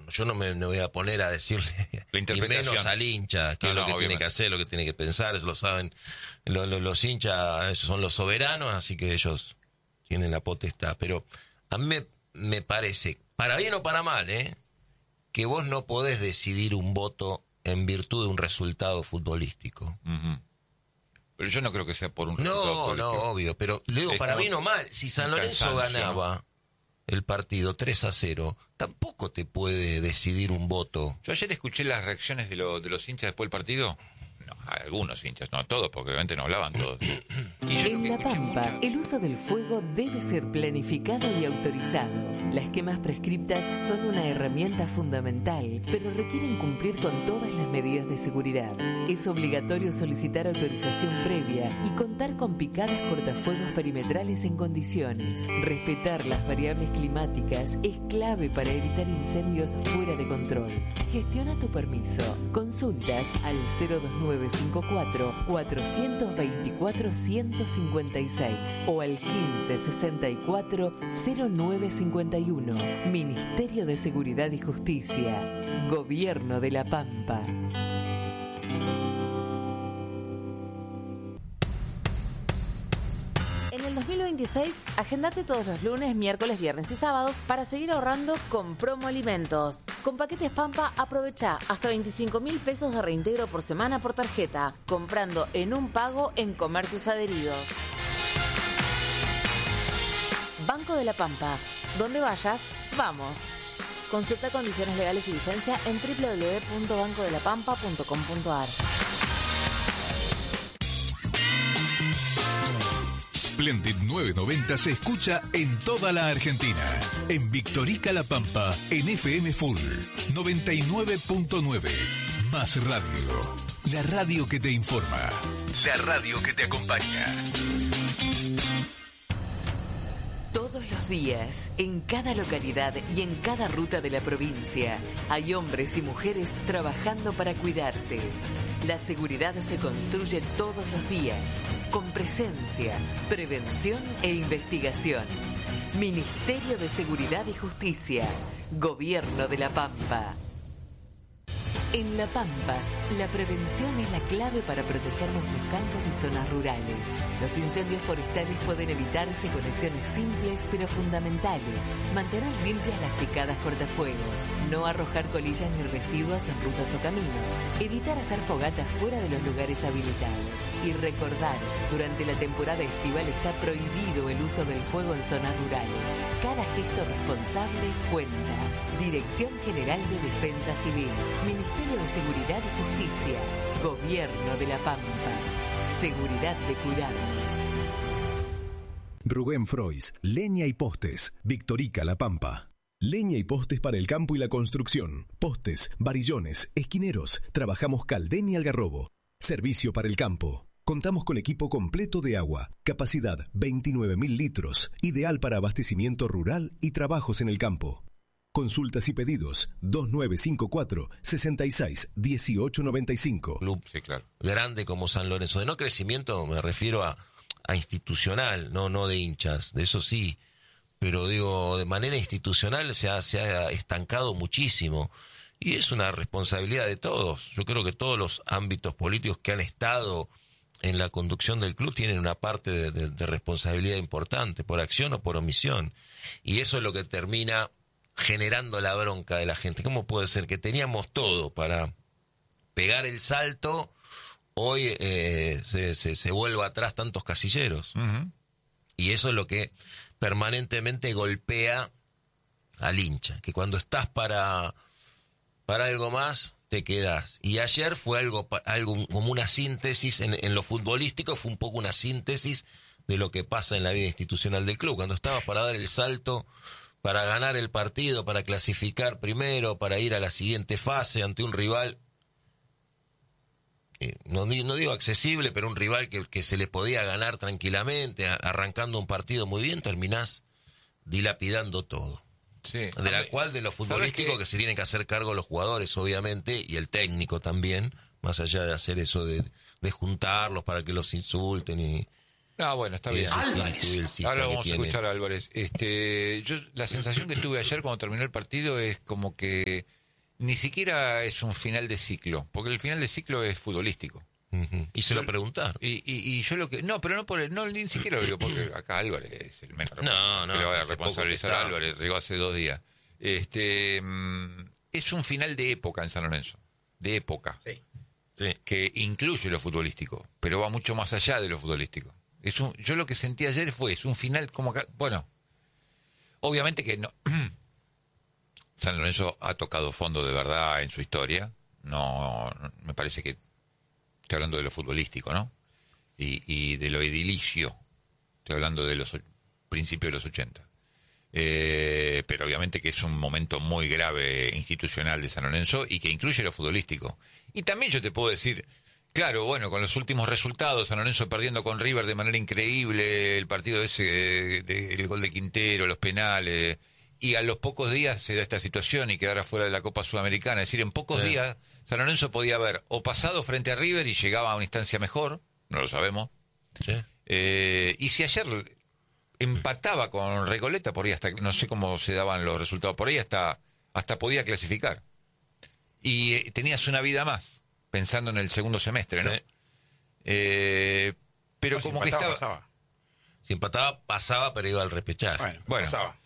yo no me voy a poner a decirle, La y interpretación. menos al hincha, qué es lo que obviamente tiene que hacer, lo que tiene que pensar, eso lo saben los hinchas, ellos son los soberanos, así que ellos tienen la potestad. Pero a mí me parece, para bien o para mal, que vos no podés decidir un voto en virtud de un resultado futbolístico. Uh-huh. Pero yo no creo que sea por un resultado futbolístico. No, obvio, pero le digo, para bien o mal, si San Lorenzo ganaba el partido 3-0, tampoco te puede decidir un voto. Yo ayer escuché las reacciones de los hinchas después del partido. No, algunos hinchas, no todos, porque obviamente no hablaban todos. Y yo En La Pampa, el uso del fuego debe ser planificado y autorizado. Las quemas prescriptas son una herramienta fundamental, pero requieren cumplir con todas las medidas de seguridad. Es obligatorio solicitar autorización previa y contar con picadas cortafuegos perimetrales en condiciones. Respetar las variables climáticas es clave para evitar incendios fuera de control. Gestiona tu permiso. Consultas al 02954 424 156 o al 1564 0951. Ministerio de Seguridad y Justicia. Gobierno de La Pampa. En el 2026, agendate todos los lunes, miércoles, viernes y sábados para seguir ahorrando con Promo Alimentos. Con paquetes Pampa, aprovecha hasta 25.000 pesos de reintegro por semana por tarjeta, comprando en un pago en comercios adheridos. Banco de la Pampa. Donde vayas, vamos. Consulta condiciones legales y vigencia en www.bancodelapampa.com.ar. Splendid 990 se escucha en toda la Argentina. En Victorica La Pampa, en FM Full 99.9. Más radio. La radio que te informa. La radio que te acompaña. Todos los días, en cada localidad y en cada ruta de la provincia, hay hombres y mujeres trabajando para cuidarte. La seguridad se construye todos los días, con presencia, prevención e investigación. Ministerio de Seguridad y Justicia, Gobierno de La Pampa. En La Pampa, la prevención es la clave para proteger nuestros campos y zonas rurales. Los incendios forestales pueden evitarse con acciones simples pero fundamentales. Mantener limpias las picadas cortafuegos, no arrojar colillas ni residuos en rutas o caminos, evitar hacer fogatas fuera de los lugares habilitados y recordar, durante la temporada estival está prohibido el uso del fuego en zonas rurales. Cada gesto responsable cuenta. Dirección General de Defensa Civil, Ministerio de Seguridad y Justicia, Gobierno de La Pampa. Seguridad de cuidarnos. Rubén Frois, Leña y Postes, Victorica La Pampa. Leña y postes para el campo y la construcción. Postes, varillones, esquineros. Trabajamos Caldén y Algarrobo. Servicio para el campo. Contamos con equipo completo de agua. Capacidad 29.000 litros. Ideal para abastecimiento rural y trabajos en el campo. Consultas y pedidos 2954 66 1895. Club grande como San Lorenzo. De no crecimiento me refiero a institucional, no de hinchas, de eso sí. Pero digo, de manera institucional se ha estancado muchísimo. Y es una responsabilidad de todos. Yo creo que todos los ámbitos políticos que han estado en la conducción del club tienen una parte de responsabilidad importante, por acción o por omisión. Y eso es lo que termina generando la bronca de la gente. ¿Cómo puede ser que teníamos todo para pegar el salto, hoy se vuelva atrás tantos casilleros? Uh-huh. Y eso es lo que permanentemente golpea al hincha, que cuando estás para algo más, te quedás. Y ayer fue algo como una síntesis, en lo futbolístico fue un poco una síntesis de lo que pasa en la vida institucional del club. Cuando estabas para dar el salto, para ganar el partido, para clasificar primero, para ir a la siguiente fase ante un rival, no digo accesible, pero un rival que se le podía ganar tranquilamente, arrancando un partido muy bien, terminás dilapidando todo. Sí. De la cual, de lo futbolístico, que se tienen que hacer cargo los jugadores, obviamente, y el técnico también, más allá de hacer eso de juntarlos para que los insulten No, bueno, está bien. Ahora vamos a escuchar a Álvarez. Yo la sensación que tuve ayer cuando terminó el partido es como que ni siquiera es un final de ciclo, porque el final de ciclo es futbolístico. Y se lo preguntaron. Y yo lo que... No, pero no ni siquiera lo digo, porque acá Álvarez es el menos. No, que le va a responsabilizar a Álvarez, llegó hace 2 días. Es un final de época en San Lorenzo. De época. Sí. Que incluye lo futbolístico, pero va mucho más allá de lo futbolístico. Yo lo que sentí ayer es un final como... Bueno, obviamente que no... San Lorenzo ha tocado fondo de verdad en su historia. No, me parece que estoy hablando de lo futbolístico, ¿no? Y de lo edilicio. Estoy hablando de los principios de los 80. Pero obviamente que es un momento muy grave institucional de San Lorenzo y que incluye lo futbolístico. Y también yo te puedo decir... Claro, bueno, con los últimos resultados, San Lorenzo perdiendo con River de manera increíble, el partido ese, el gol de Quintero, los penales, y a los pocos días se da esta situación y quedar afuera de la Copa Sudamericana. Es decir, en pocos días San Lorenzo podía haber o pasado frente a River y llegaba a una instancia mejor, no lo sabemos. Sí. Y si ayer empataba con Recoleta, por ahí hasta, no sé cómo se daban los resultados, por ahí hasta podía clasificar. Y tenías una vida más. Pensando en el segundo semestre, ¿no? Sí. Pero como que estaba... Pasaba. Si empataba, pasaba, pero iba al repechaje. Bueno, pasaba.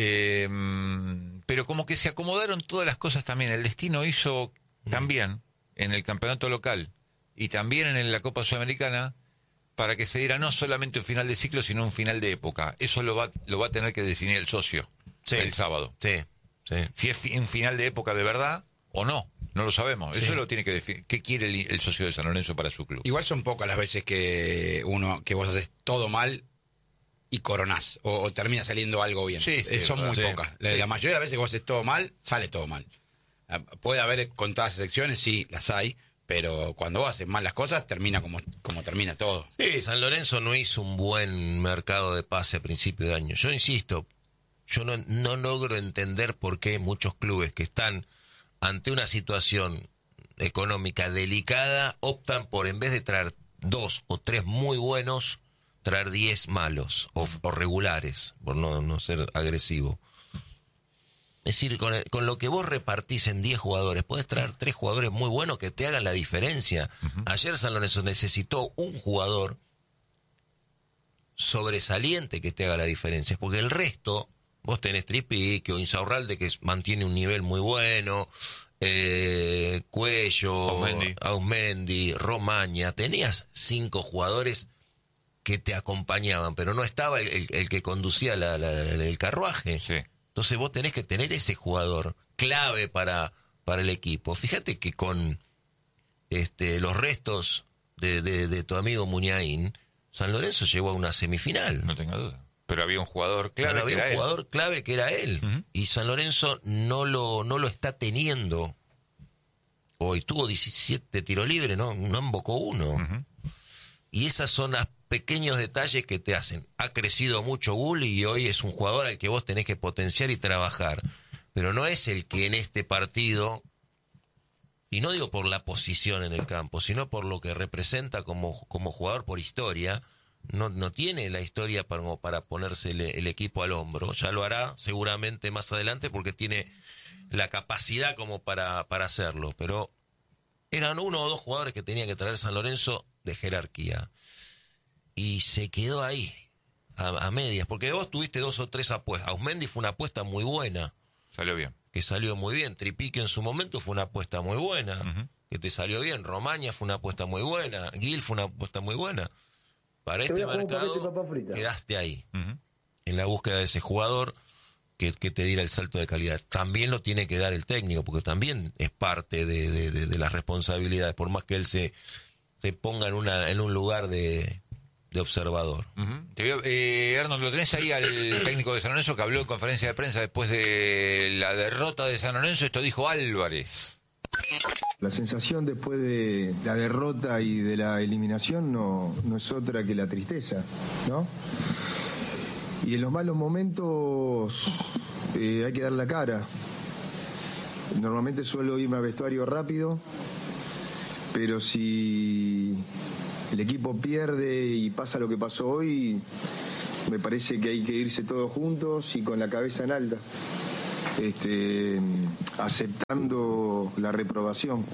Pero como que se acomodaron todas las cosas también. El destino hizo también en el campeonato local y también en la Copa Sudamericana para que se diera no solamente un final de ciclo, sino un final de época. Eso lo va a tener que definir el socio el sábado. Sí. Si es un final de época de verdad o no. No lo sabemos. Sí. Eso lo tiene que definir. ¿Qué quiere el socio de San Lorenzo para su club? Igual son pocas las veces que vos haces todo mal y coronás. O termina saliendo algo bien. Sí, son muy sí. pocas. La mayoría de las veces que vos haces todo mal, sale todo mal. Puede haber contadas excepciones, sí, las hay. Pero cuando vos haces mal las cosas, termina como termina todo. Sí, San Lorenzo no hizo un buen mercado de pase a principio de año. Yo insisto, yo no logro entender por qué muchos clubes que están ante una situación económica delicada, optan por, en vez de traer 2 o 3 muy buenos, traer 10 malos o regulares, por no ser agresivo. Es decir, con lo que vos repartís en 10 jugadores, podés traer 3 jugadores muy buenos que te hagan la diferencia. Ayer San Lorenzo necesitó un jugador sobresaliente que te haga la diferencia, porque el resto... Vos tenés Tripique o Insaurralde, que mantiene un nivel muy bueno, Cuello, Ausmendi, Romaña. Tenías 5 jugadores que te acompañaban, pero no estaba el que conducía el carruaje. Sí. Entonces vos tenés que tener ese jugador clave para el equipo. Fíjate que con los restos de tu amigo Muñain, San Lorenzo llegó a una semifinal. No tengo duda. Pero había un jugador clave. Pero había un jugador clave que era él. Y San Lorenzo no lo está teniendo. Hoy tuvo 17 tiros libres, no embocó uno. Y esas son los pequeños detalles que te hacen. Ha crecido mucho Gulli y hoy es un jugador al que vos tenés que potenciar y trabajar. Pero no es el que en este partido, y no digo por la posición en el campo, sino por lo que representa como jugador por historia. No tiene la historia para ponerse el equipo al hombro. Ya lo hará seguramente más adelante porque tiene la capacidad como para hacerlo. Pero eran 1 o 2 jugadores que tenía que traer San Lorenzo de jerarquía. Y se quedó ahí, a medias. Porque vos tuviste 2 o 3 apuestas. Ausmendi fue una apuesta muy buena. Salió bien. Que salió muy bien. Tripique en su momento fue una apuesta muy buena. Que te salió bien. Romaña fue una apuesta muy buena. Gil fue una apuesta muy buena. Para este mercado quedaste ahí, en la búsqueda de ese jugador que te diera el salto de calidad. También lo tiene que dar el técnico, porque también es parte de las responsabilidades, por más que él se ponga en un lugar de observador. Te veo, Arnold, lo tenés ahí al técnico de San Lorenzo que habló en conferencia de prensa después de la derrota de San Lorenzo. Esto dijo Álvarez. La sensación después de la derrota y de la eliminación no es otra que la tristeza, ¿no? Y en los malos momentos hay que dar la cara. Normalmente suelo irme al vestuario rápido, pero si el equipo pierde y pasa lo que pasó hoy, me parece que hay que irse todos juntos y con la cabeza en alta, aceptando la reprobación.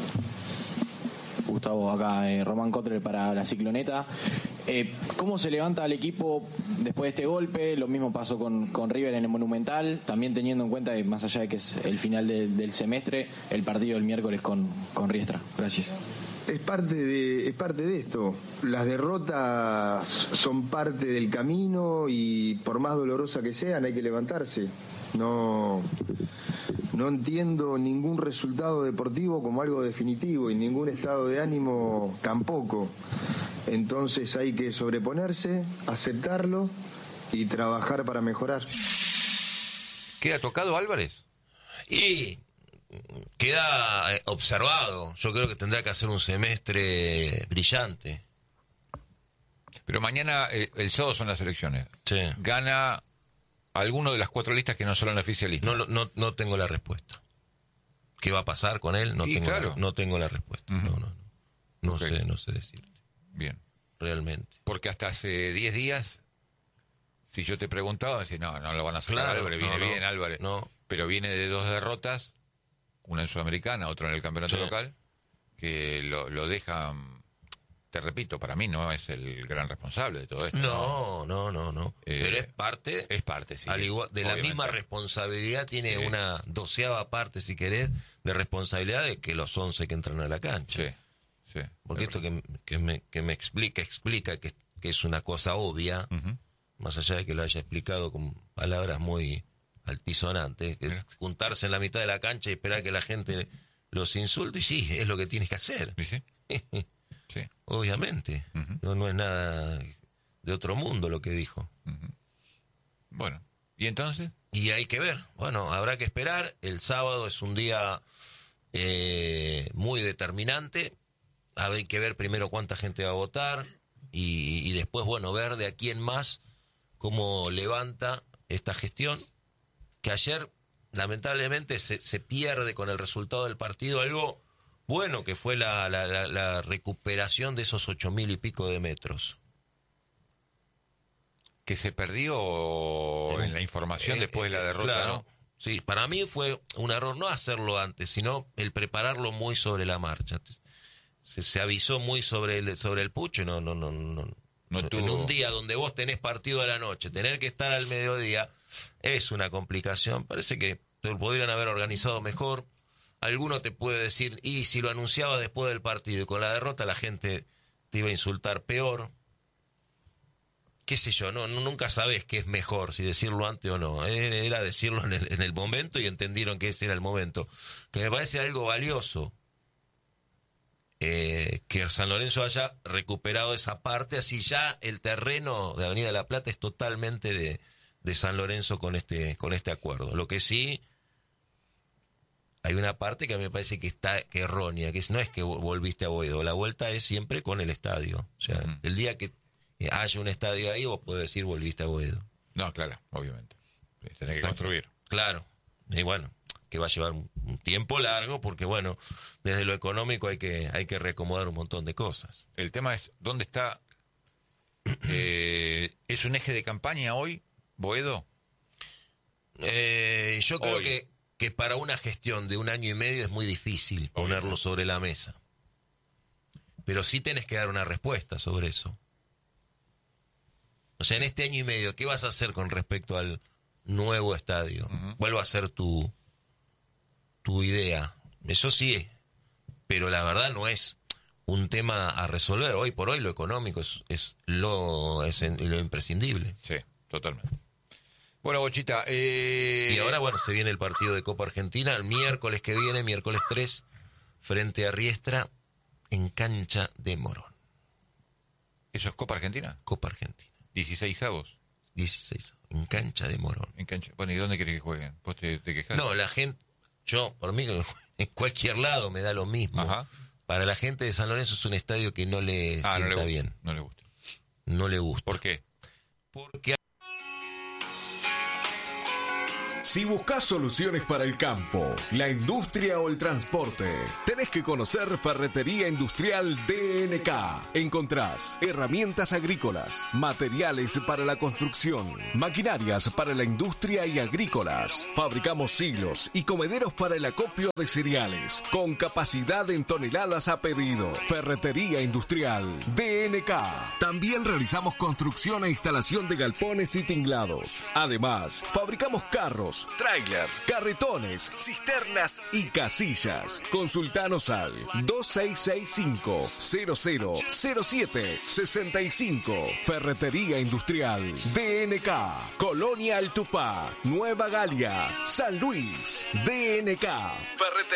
Gustavo, acá Román Cotrer para La Cicloneta. ¿Cómo se levanta el equipo después de este golpe? Lo mismo pasó con River en el Monumental, también teniendo en cuenta que más allá de que es el final del semestre, el partido del miércoles con Riestra. Gracias. Es parte de esto. Las derrotas son parte del camino y por más dolorosa que sean hay que levantarse. No entiendo ningún resultado deportivo como algo definitivo y ningún estado de ánimo tampoco. Entonces hay que sobreponerse, aceptarlo y trabajar para mejorar. ¿Queda tocado Álvarez? Y queda observado. Yo creo que tendrá que hacer un semestre brillante. Pero mañana, el sábado son las elecciones. Sí. ¿Gana alguno de las 4 listas que no son el oficialista? No tengo la respuesta. ¿Qué va a pasar con él? No tengo la respuesta. Uh-huh. No Okay. sé decirte. Bien. Realmente. Porque hasta hace 10 días, si yo te preguntaba, decís, no lo van a sacar. Claro, Álvarez, viene bien Álvarez. No. Pero viene de 2 derrotas, una en Sudamericana, otra en el campeonato local, que lo dejan, te repito, para mí no es el gran responsable de todo esto. No. Pero es parte. Es parte, sí. Al igual, de obviamente. la misma responsabilidad, tiene una 12ª parte, si querés, de responsabilidad de que los 11 que entran a la cancha. Sí. Porque esto que me explica que es una cosa obvia, Uh-huh. más allá de que lo haya explicado con palabras muy altisonantes, que juntarse en la mitad de la cancha y esperar que la gente los insulte, y sí, es lo que tienes que hacer. ¿Sí? Sí. Obviamente. Uh-huh. No es nada de otro mundo lo que dijo. Uh-huh. Bueno, ¿y entonces? Y hay que ver. Bueno, habrá que esperar. El sábado es un día muy determinante. Hay que ver primero cuánta gente va a votar y después, bueno, ver de aquí en más cómo levanta esta gestión, que ayer lamentablemente se pierde con el resultado del partido, algo bueno que fue la recuperación de esos 8.000 y pico de metros. Que se perdió en la información después de la derrota, claro, ¿no? Sí, para mí fue un error no hacerlo antes, sino el prepararlo muy sobre la marcha. Se avisó muy sobre el pucho y no tuvo... En un día donde vos tenés partido a la noche, tener que estar al mediodía es una complicación. Parece que lo podrían haber organizado mejor. Alguno te puede decir, y si lo anunciaba después del partido y con la derrota la gente te iba a insultar peor. Qué sé yo, nunca sabés qué es mejor, si decirlo antes o no. Era decirlo en el momento y entendieron que ese era el momento. Que me parece algo valioso. Que San Lorenzo haya recuperado esa parte, así ya el terreno de Avenida de la Plata es totalmente de San Lorenzo con este acuerdo. Lo que sí, hay una parte que me parece que está errónea, que no es que volviste a Boedo, la vuelta es siempre con el estadio. O sea, el día que haya un estadio ahí, vos podés decir volviste a Boedo. No, claro, obviamente. Tenés que construir. Claro, y bueno, que va a llevar un tiempo largo, porque bueno, desde lo económico hay que reacomodar un montón de cosas. El tema es, ¿dónde está? ¿Es un eje de campaña hoy, Boedo? Yo creo que para una gestión de 1 año y medio es muy difícil ponerlo sobre la mesa. Pero sí tenés que dar una respuesta sobre eso. O sea, en este 1 año y medio, ¿qué vas a hacer con respecto al nuevo estadio? Uh-huh. ¿Cuál va a ser tu idea? Eso sí, pero la verdad no es un tema a resolver. Hoy por hoy lo económico es lo imprescindible. Sí, totalmente. Bueno, Bochita. Y ahora, bueno, se viene el partido de Copa Argentina el miércoles que viene, miércoles 3, frente a Riestra, en cancha de Morón. ¿Eso es Copa Argentina? Copa Argentina. 16avos. 16, en cancha de Morón. En cancha. Bueno, ¿y dónde querés que jueguen? ¿Vos te quejás? No, la gente, yo, por mí, en cualquier lado me da lo mismo. Ajá. Para la gente de San Lorenzo es un estadio que no le sienta bien. No le gusta. No le gusta. ¿Por qué? Porque Si buscas soluciones para el campo, la industria o el transporte, tenés que conocer Ferretería Industrial DNK. Encontrás herramientas agrícolas, materiales para la construcción, maquinarias para la industria y agrícolas. Fabricamos silos y comederos para el acopio de cereales, con capacidad en toneladas a pedido. Ferretería Industrial DNK. También realizamos construcción e instalación de galpones y tinglados. Además, fabricamos carros, trailers, carretones, cisternas y casillas. Consultanos al 2665-000765. Ferretería Industrial DNK. Colonia El Tupá, Nueva Galia, San Luis. DNK. Ferretería